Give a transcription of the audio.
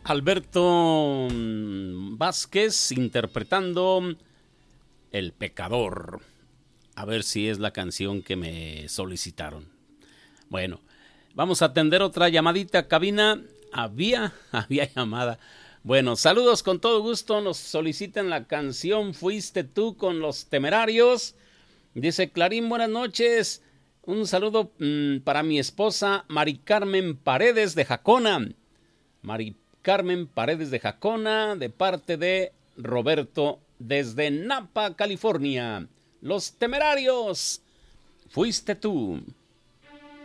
Alberto Vázquez interpretando El Pecador. A ver si es la canción que me solicitaron. Bueno, vamos a atender otra llamadita. Cabina, había llamada. Bueno, saludos con todo gusto. Nos solicitan la canción Fuiste tú con Los Temerarios. Dice Clarín, buenas noches. Un saludo para mi esposa Mari Carmen Paredes de Jacona. Mari Carmen Paredes de Jacona, de parte de Roberto desde Napa, California. Los Temerarios. Fuiste tú.